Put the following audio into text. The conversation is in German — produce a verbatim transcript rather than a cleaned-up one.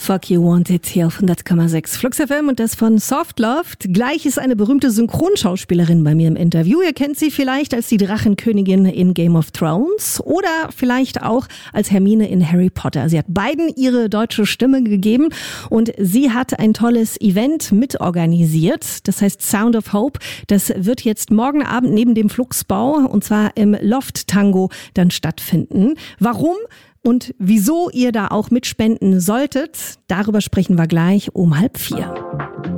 Fuck You Wanted hier auf hundert Komma sechs Flux F M und das von Softloft. Gleich ist eine berühmte Synchronschauspielerin bei mir im Interview. Ihr kennt sie vielleicht als die Drachenkönigin in Game of Thrones oder vielleicht auch als Hermine in Harry Potter. Sie hat beiden ihre deutsche Stimme gegeben und sie hat ein tolles Event mitorganisiert. Das heißt Sound of Hope. Das wird jetzt morgen Abend neben dem Fluxbau und zwar im Loft Tango dann stattfinden. Warum? Und wieso ihr da auch mitspenden solltet, darüber sprechen wir gleich um halb vier.